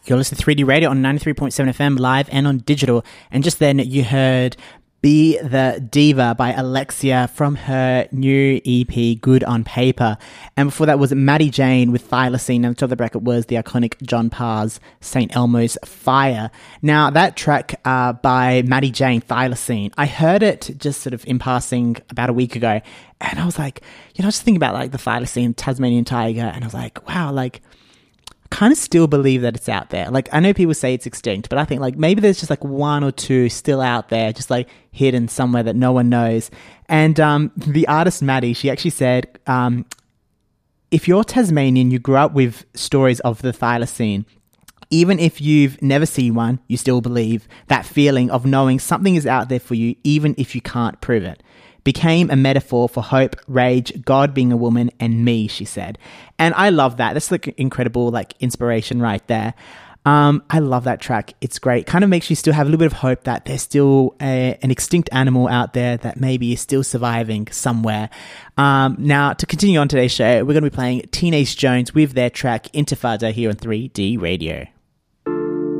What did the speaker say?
You're listening to 3D Radio on 93.7 FM live and on digital. And just then you heard Be the Diva by Alexia from her new EP, Good on Paper. And before that was Maddie Jane with Thylacine. And the top of the bracket was the iconic John Parr's St. Elmo's Fire. Now, that track by Maddie Jane, Thylacine, I heard it just sort of in passing about a week ago. And I was like, I was just thinking about like the Thylacine, Tasmanian tiger. And I was like, wow, like, kind of still believe that it's out there. Like, I know people say it's extinct, but I think like maybe there's just like one or two still out there, just like hidden somewhere that no one knows. And the artist Maddie, she actually said, if you're Tasmanian, you grew up with stories of the thylacine. Even if you've never seen one, you still believe that feeling of knowing something is out there for you, even if you can't prove it. Became a metaphor for hope, rage, God being a woman, and me, she said. And I love that. That's like incredible, like, inspiration right there. I love that track. It's great. Kind of makes you still have a little bit of hope that there's still an extinct animal out there that maybe is still surviving somewhere. Now, to continue on today's show, we're going to be playing Teenage Jones with their track Intifada here on 3D Radio.